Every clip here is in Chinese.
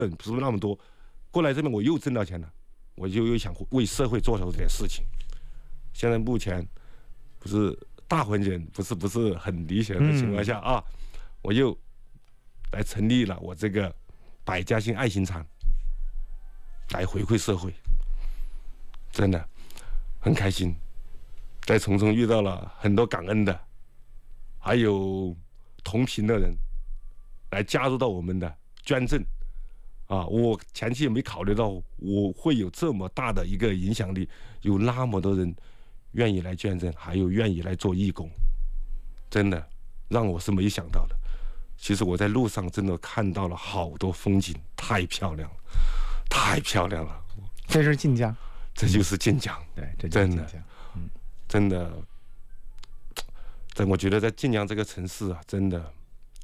不是那么多，过来这边我又挣到钱了，我就又想为社会做出点事情。现在目前不是大环境不是很理想的情况下啊，我又来成立了我这个百家姓爱心餐，来回馈社会，真的很开心。在从中遇到了很多感恩的，还有同频的人来加入到我们的捐赠啊！我前期也没考虑到我会有这么大的一个影响力，有那么多人愿意来捐赠，还有愿意来做义工，真的让我是没想到的。其实我在路上真的看到了好多风景，太漂亮了，太漂亮了。 这是晋江， 这就是晋江， 对，这就是晋江。 真的，我觉得在晋江这个城市啊，真的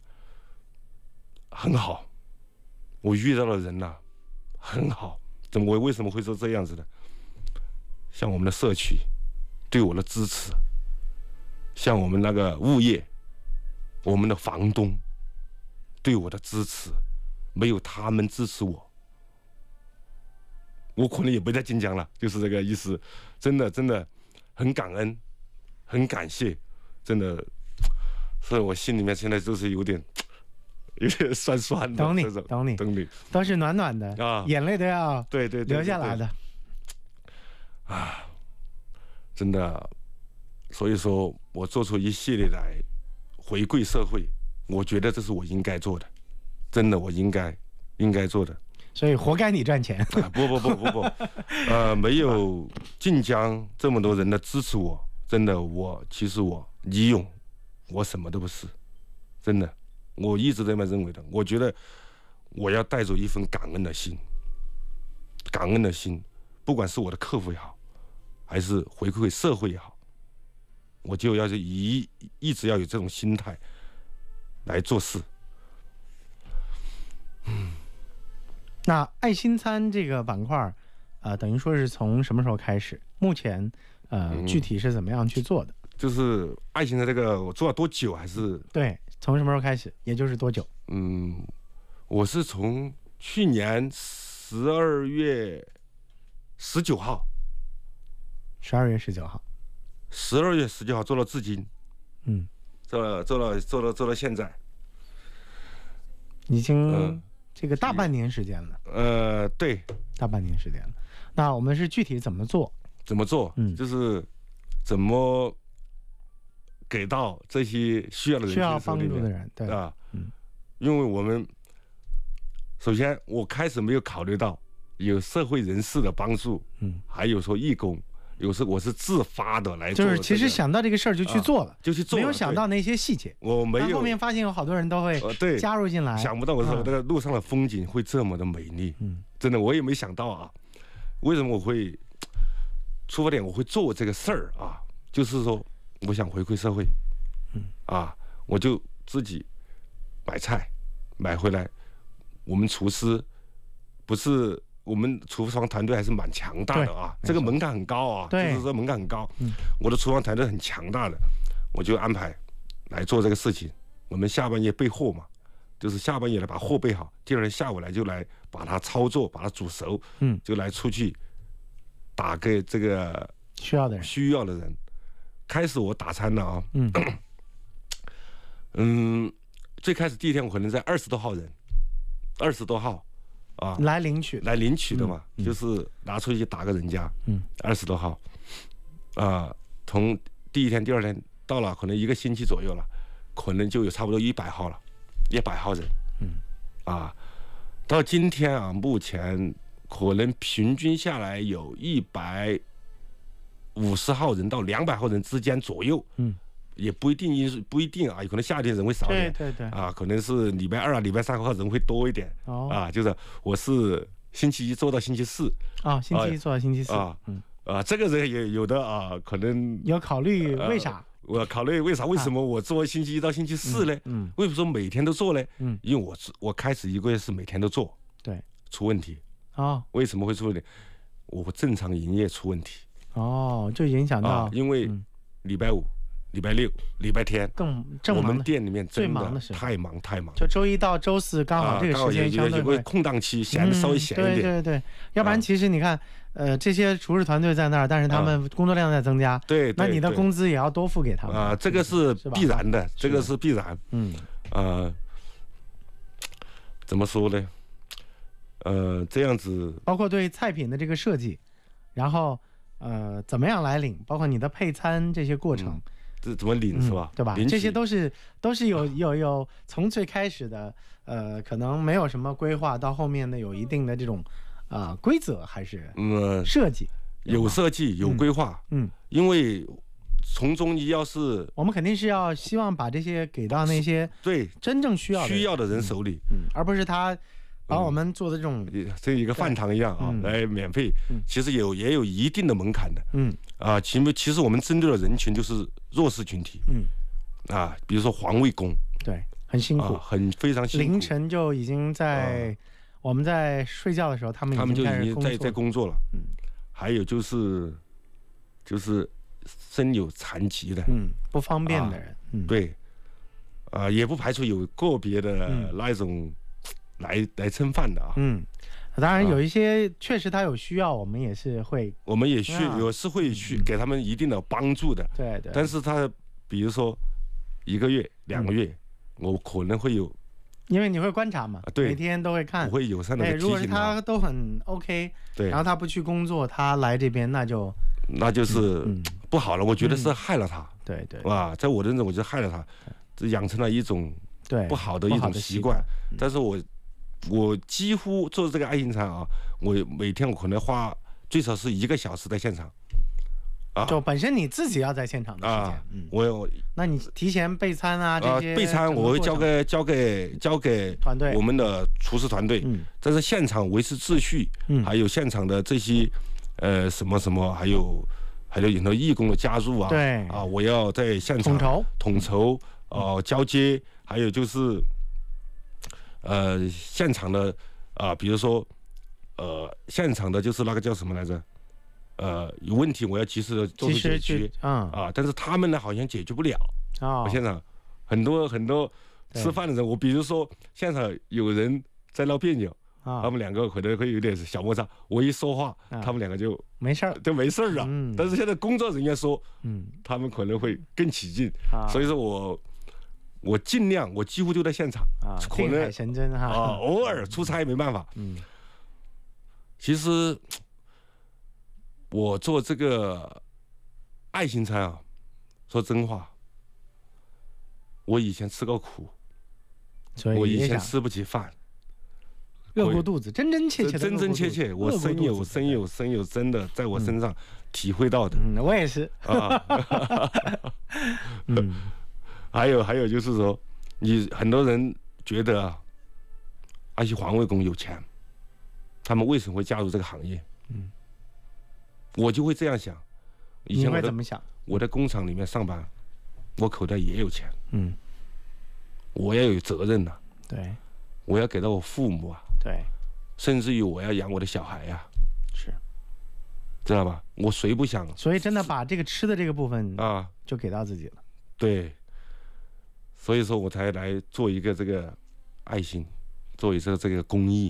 很好。我遇到的人呐、很好。我为什么会说这样子呢？像我们的社区对我的支持，像我们那个物业，我们的房东对我的支持，没有他们支持我可能也不在晋江了，就是这个意思。真的很感恩，很感谢，真的，所以我心里面现在就是有点酸酸的。 懂你，都是暖暖的啊，眼泪都要对流下来的啊，真的。所以说我做出一系列来回馈社会，我觉得这是我应该做的，真的我应该做的。 所以活该你赚钱。 不，没有晋江这么多人的支持我，真的其实我李勇，我什么都不是，真的，我一直这么认为的。我觉得我要带着一份感恩的心，不管是我的客户也好，还是回馈社会也好，我就要是一直要有这种心态来做事。 那爱心餐这个板块，等于说是从什么时候开始？目前，具体是怎么样去做的？ 就是爱心餐这个，我做了多久？还是对，从什么时候开始？也就是多久？ 我是从去年12月19号 ，12月19号 ，12月19号做到至今，做到现在， 已经。这个大半年时间了， 对， 大半年时间了。那我们是具体怎么做？ 就是怎么给到这些需要的人、 需要帮助的人，对啊，因为我们首先我开始没有考虑到有社会人士的帮助，还有说义工。有时我是自发的来做、 就是其实想到这个事儿就去做了， 没有想到那些细节。 我没有， 后面发现有好多人都会加入进来， 想不到我说这个路上的风景会这么的美丽，真的我也没想到啊。为什么我会出发点我会做这个事儿啊？就是说我想回馈社会，我就自己买菜买回来，我们厨师不是。我们厨房团队还是蛮强大的啊，这个门槛很高啊，就是说门槛很高。我的厨房团队很强大的，我就安排来做这个事情。我们下半夜备货嘛，就是下半夜来把货备好，第二天下午来就来把它操作，把它煮熟，就来出去打给这个需要的人。开始我打餐了啊，最开始第一天我可能在20多号人，20多号。 来领取的嘛，就是拿出去打个人家，20多号，从第一天、第二天到了，可能1个星期左右了，可能就有差不多100号了，100号人，到今天啊，目前可能平均下来有150号人到200号人之间左右，也不一定啊，有可能夏天人会少一点， 对可能是礼拜2啊、礼拜3号人会多一点，就是我是星期1做到星期4， 星期1做到星期4， 这个人也有的啊，可能有考虑为啥？ 我考虑为什么我做星期1到星期4呢？为什么说每天都做呢？因为我开始1个月是每天都做， 对， 出问题为什么会出问题？我正常营业出问题就影响到， 因为礼拜5 礼拜六、礼拜天， 更正我忙的们店里面最真忙的时候太忙太忙。 就周一到周四刚好这个时间相对会有个空档期，闲的稍微闲一点。 对对对，要不然其实你看，这些厨师团队在那儿，但是他们工作量在增加， 对， 那你的工资也要多付给他们啊，这个是必然的，这个是必然。怎么说呢？这样子， 包括对菜品的这个设计，然后怎么样来领，包括你的配餐这些过程， 这怎么领是吧？ 对吧？这些都是有从最开始的可能没有什么规划，到后面呢有一定的这种规则还是设计， 有设计有规划，因为从中你要是我们肯定是要希望把这些给到那些对真正需要的人手里， 而不是他把我们做的这种这一个饭堂一样啊，来免费，其实也有一定的门槛的，其实我们针对的人群就是弱势群体，比如说环卫工， 对，很辛苦， 非常辛苦， 凌晨就已经在我们在睡觉的时候，他们就已经在工作了，还有就是身有残疾的， 不方便的人， 对，也不排除有个别的那一种来蹭饭的啊， 当然有一些确实他有需要，我们也是会会给他们一定的帮助的， 对对。 但是他比如说1个月、2个月，我可能会有， 因为你会观察嘛，对，每天都会看， 我会友善的提醒他。 如果是他都很 OK， 对，然后他不去工作，他来这边那就是不好了，我觉得是害了他， 对对， 在我认为我觉得害了他，这养成了一种不好的一种习惯。但是我几乎做这个爱心餐啊，我每天我可能花最少是1个小时在现场， 就本身你自己要在现场的时间，那你提前备餐这些备餐我会交给团队， 我们的厨师团队，但是现场维持秩序，还有现场的这些什么什么，还有很多义工的加入啊， 对我要在现场统筹交接，还有就是现场的比如说现场的就是那个叫什么来着？有问题我要及时的做出解决但是他们呢好像解决不了我现场很多吃饭的人，我比如说现场有人在闹别扭，他们2个可能会有点小摩擦，我一说话，他们2个就没事了。但是现在工作人员说，他们可能会更起劲，所以说我尽量，我几乎就在现场，可能神针偶尔出差没办法。其实我做这个爱心餐说真话，我以前吃过苦，我以前吃不起饭。 饿过肚子，真真切切，我深有真的在我身上体会到的。 我也是。 还有就是说，你很多人觉得那些环卫工有钱，他们为什么会加入这个行业？我就会这样想。以前你会怎么想？ 我在工厂里面上班，我口袋也有钱。我要有责任对， 我要给到我父母对， 甚至于我要养我的小孩是， 知道吧？我谁不想？ 所以真的把这个吃的这个部分就给到自己了。 对，所以说我才来做一个这个爱心，做一个这个公益。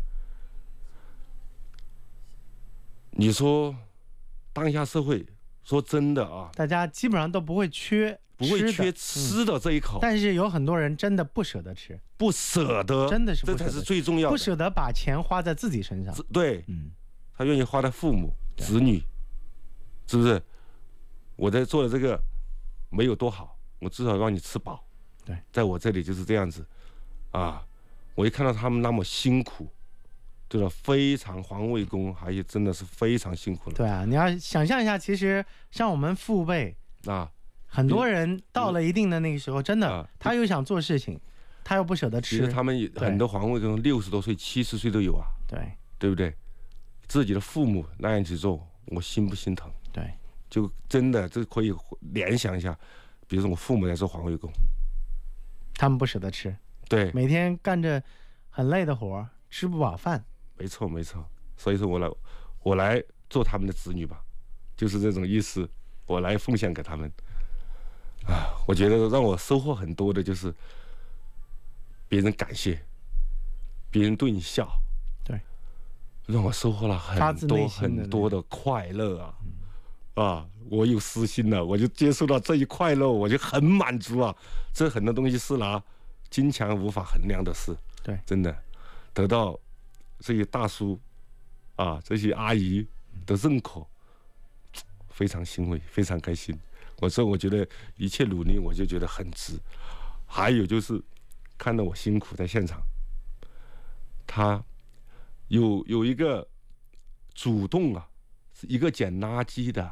你说当下社会，说真的大家基本上都不会缺吃的这一口， 但是有很多人真的不舍得吃， 不舍得， 真的是这才是最重要的， 不舍得把钱花在自己身上。 对，他愿意花在父母、子女，是不是？我在做的这个没有多好，我至少让你吃饱。 对， 在我这里就是这样子，我一看到他们那么辛苦，对了，非常环卫工，还有真的是非常辛苦了。 对你要想象一下，其实像我们父辈很多人到了一定的那个时候，真的他又想做事情，他又不舍得吃。 其实他们很多环卫工60多岁、70岁都有对不对？自己的父母那样去做，我心不心疼？ 对， 就真的这可以联想一下，比如说我父母在做环卫工， 他们不舍得吃， 对， 每天干着很累的活，吃不饱饭。 没错，所以说我来做他们的子女吧，就是这种意思，我来奉献给他们。 我觉得让我收获很多的就是别人感谢，别人对你笑， 对， 让我收获了很多很多的快乐啊！我有私心了，我就接受到这一快乐，我就很满足啊！这很多东西是拿金钱无法衡量的事， 对， 真的得到这些大叔啊，这些阿姨的认可，非常欣慰，非常开心。我觉得一切努力，我就觉得很值。还有就是看到我辛苦在现场，他有一个主动是一个捡垃圾的，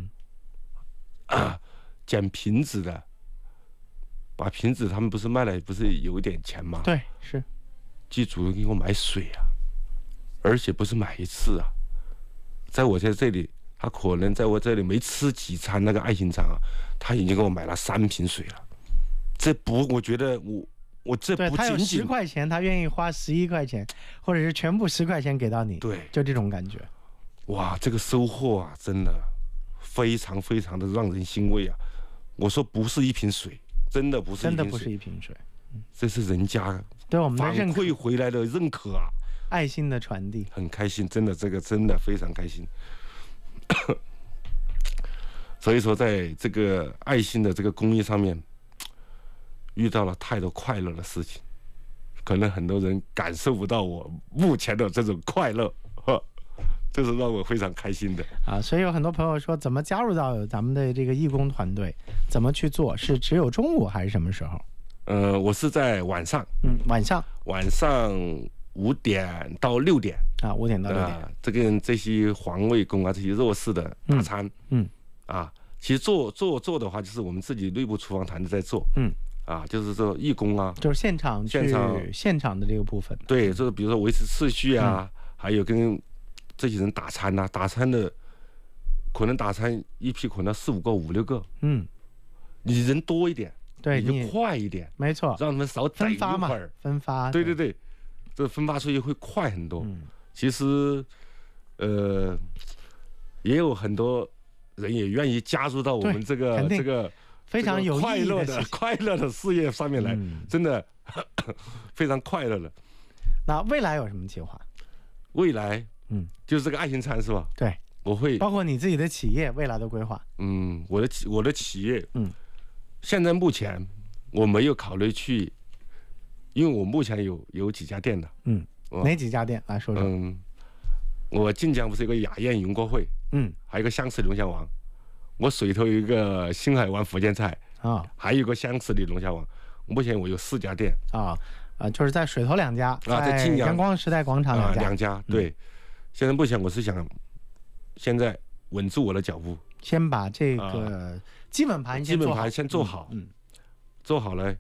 捡瓶子的，把瓶子他们不是卖了，不是有一点钱吗？ 对，是。 记主动给我买水啊，而且不是买一次啊，在我在这里。他可能在我这里没吃几餐那个爱心餐他已经给我买了3瓶水了。我觉得我这不仅仅他有10块钱，他愿意花11块钱，或者是全部10块钱给到你， 对， 就这种感觉。 哇，这个收获真的非常非常的让人欣慰啊！我说不是一瓶水，真的不是一瓶水， 这是人家对我们的反馈回来的认可啊， 爱心的传递， 很开心，真的这个真的非常开心。所以说，在这个爱心的这个公益上面，遇到了太多快乐的事情，可能很多人感受不到我目前的这种快乐，这是让我非常开心的啊。所以有很多朋友说，怎么加入到咱们的这个义工团队？怎么去做？是只有中午还是什么时候？ 我是在晚上， 晚上 5点到6点啊，5点到6点， 这些环卫工啊，这些弱势的打餐，其实做的话，就是我们自己内部厨房团队在做，就是说义工啊， 就是现场的这个部分， 对，就是比如说维持秩序啊，还有跟这些人打餐啊，打餐的可能打餐一批可能4、5个、5、6个，你人多一点， 对， 你就快一点， 没错， 让他们少等一会儿， 分发， 对，这分发出去会快很多。其实，也有很多人也愿意加入到我们这个非常有意义的快乐的事业上面来，真的非常快乐了。 那未来有什么计划？ 未来，就是这个爱心餐是吧？ 对， 我会包括你自己的企业未来的规划。 我的企业，现在目前我没有考虑去，因为我目前有几家店的， 哪几家店来说说？ 我晋江不是有个雅宴云国会，还有一个香池龙虾王，我水头有一个星海湾福建菜还有一个香池里龙虾王，目前我有4家店就是在水头2家， 在晋阳阳光时代广场 2家，对。现在目前我是想，现在稳住我的脚步， 先把这个基本盘先做好，做好了。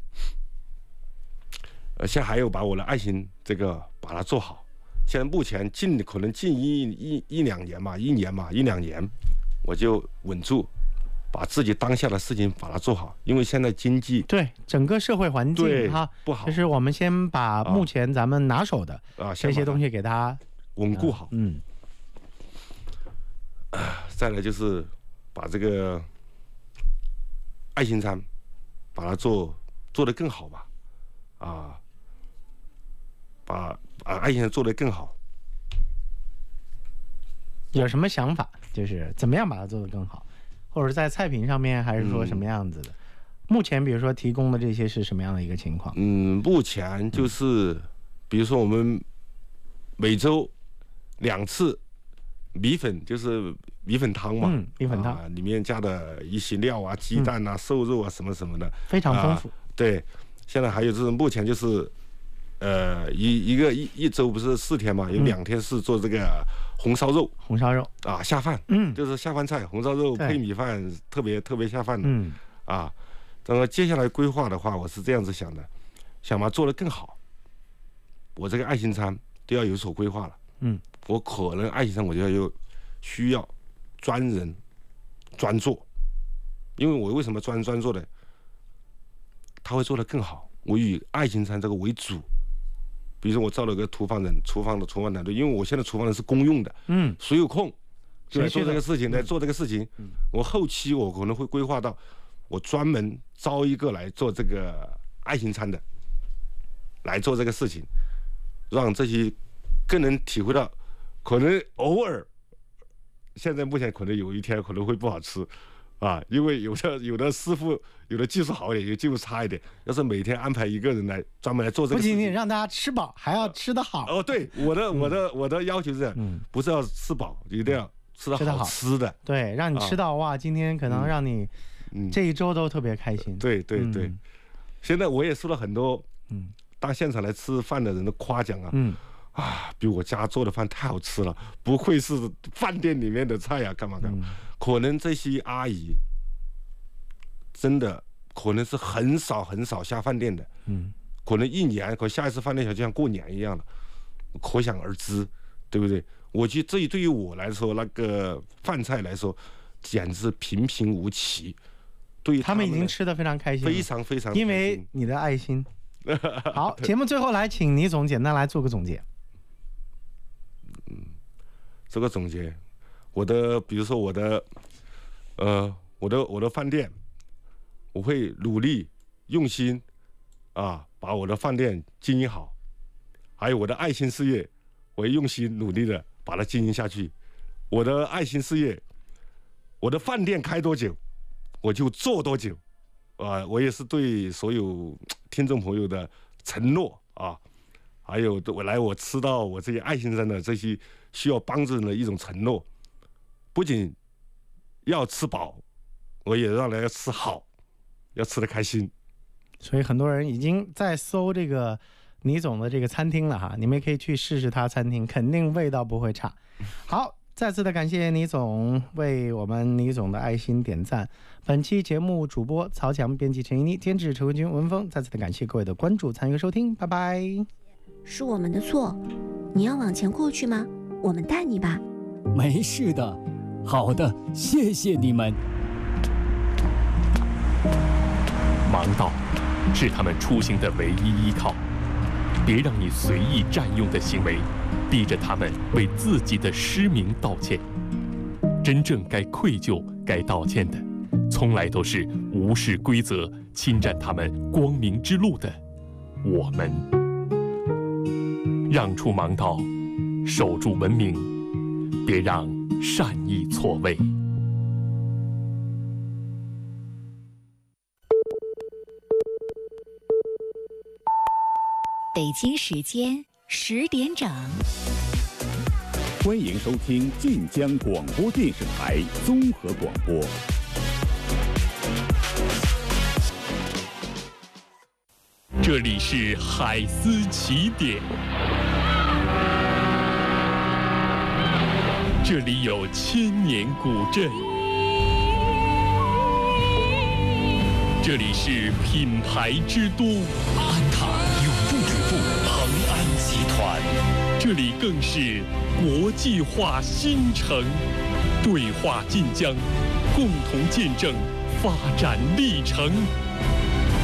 现在还有把我的爱心这个把它做好。现在目前可能近1-2年嘛，1-2年，我就稳住，把自己当下的事情把它做好。因为现在经济对整个社会环境不好， 就是我们先把目前咱们拿手的这些东西给它稳固好。再来就是把这个爱心餐把它做得更好吧，把爱心餐做得更好。 有什么想法？就是怎么样把它做得更好，或者在菜品上面，还是说什么样子的？目前比如说提供的这些是什么样的一个情况？ 目前就是比如说我们每周2次米粉，就是米粉汤嘛， 米粉汤里面加的一些料啊，鸡蛋啊、瘦肉啊什么什么的， 非常丰富。 对，现在还有就是目前就是一周不是4天嘛，有2天是做这个红烧肉下饭，就是下饭菜，红烧肉配米饭，特别下饭的，那么接下来规划的话，我是这样子想的，想把它做得更好。我这个爱心餐都要有所规划了，我可能爱心餐我就要需要专人专做，因为我为什么专做呢？他会做得更好。我以爱心餐这个为主，比如说我招了个厨房团队，因为我现在厨房人是公用的，谁有空就来做这个事情，来做这个事情。我后期我可能会规划到， 我专门招一个来做这个爱心餐的，来做这个事情，让这些更能体会到，可能偶尔，现在目前可能有一天可能会不好吃，啊，因为有的师傅有的技术好一点，有技术差一点。要是每天安排一个人来专门来做这个事情， 不仅仅让大家吃饱，还要吃得好。 哦，对，我的要求是这样，不是要吃饱，一定要吃到好吃的。 对，让你吃到哇，今天可能让你这一周都特别开心。 对对对，现在我也收到很多到现场来吃饭的人的夸奖啊。比我家做的饭太好吃了，不愧是饭店里面的菜啊，干嘛。可能这些阿姨真的可能是很少下饭店的，可能一年，可下一次饭店小就像过年一样了，可想而知，对不对？我觉得这对于我来说，那个饭菜来说，简直平平无奇。对于他们已经吃得非常开心， 非常开心， 因为你的爱心。好，节目最后来，请倪总简单来做个总结。 这个总结，比如说我的饭店，我会努力用心把我的饭店经营好，还有我的爱心事业，我会用心努力的把它经营下去。我的爱心事业，我的饭店开多久，我就做多久，我也是对所有听众朋友的承诺啊。还有我吃到我这些爱心餐的这些需要帮助人的一种承诺，不仅要吃饱，我也让人家吃好，要吃得开心。 所以很多人已经在搜这个倪总的这个餐厅了哈，你们可以去试试他餐厅，肯定味道不会差。好，再次的感谢倪总为我们倪总的爱心点赞。本期节目主播曹强，编辑陈一妮，监制陈文军、文峰。再次的感谢各位的关注、参与、收听，拜拜。 是我们的错，你要往前过去吗？我们带你吧。 没事的，好的，谢谢你们。 盲道是他们出行的唯一依靠，别让你随意占用的行为逼着他们为自己的失明道歉。真正该愧疚、该道歉的，从来都是无视规则、侵占他们光明之路的我们。让出盲道，守住文明，别让善意错位。 北京时间10点整， 欢迎收听晋江广播电视台综合广播。 这里是海思起点，这里有千年古镇，这里是品牌之都安踏永不止步，恒安集团， 这里更是国际化新城。对话晋江，共同见证发展历程。